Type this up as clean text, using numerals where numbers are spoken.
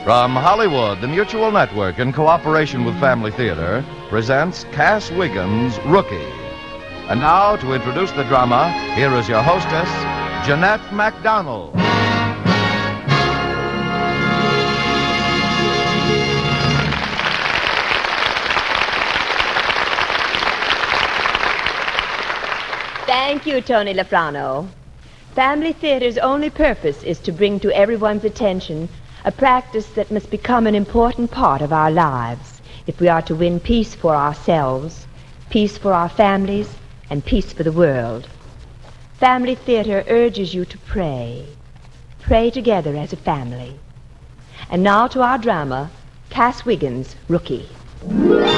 From Hollywood, the Mutual Network, in cooperation with Family Theater, presents Cass Wiggins' Rookie. And now, to introduce the drama, here is your hostess, Jeanette MacDonald. Thank you, Tony Lafrano. Family Theater's only purpose is to bring to everyone's attention a practice that must become an important part of our lives if we are to win peace for ourselves, peace for our families, and peace for the world. Family Theater urges you to pray. Pray together as a family. And now to our drama, Cass Wiggins' Rookie.